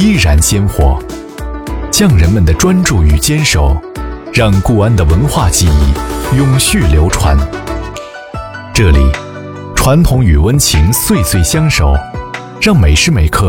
依然鲜活。匠人们的专注与坚守，让固安的文化记忆永续流传。这里，传统与温情岁岁相守，让每时每刻